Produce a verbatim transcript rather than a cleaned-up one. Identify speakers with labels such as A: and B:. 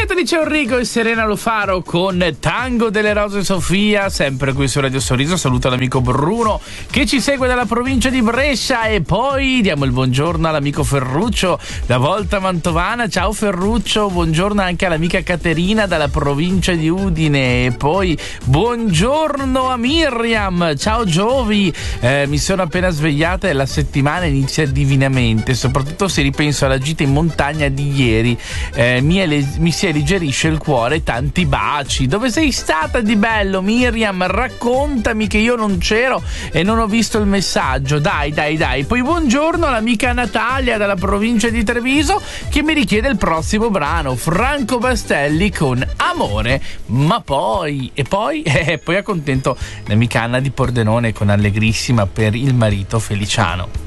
A: Beatrice Orrigo e Serena Lofaro con Tango delle Rose Sofia, sempre qui su Radio Sorriso. Saluto l'amico Bruno che ci segue dalla provincia di Brescia e poi diamo il buongiorno all'amico Ferruccio da Volta Mantovana. Ciao Ferruccio, buongiorno anche all'amica Caterina dalla provincia di Udine e poi buongiorno a Miriam. Ciao Giovi, eh, mi sono appena svegliata e la settimana inizia divinamente, soprattutto se ripenso alla gita in montagna di ieri. Eh, mi, ele- mi si alleggerisce il cuore, tanti baci. Dove sei stata di bello, Miriam? Raccontami che io non c'ero e non ho visto il messaggio. Dai, dai, dai. Poi buongiorno all'amica Natalia dalla provincia di Treviso che mi richiede il prossimo brano, Franco Bastelli con Amore. Ma poi, e poi, eh, poi accontento l'amica Anna di Pordenone con Allegrissima per il marito Feliciano.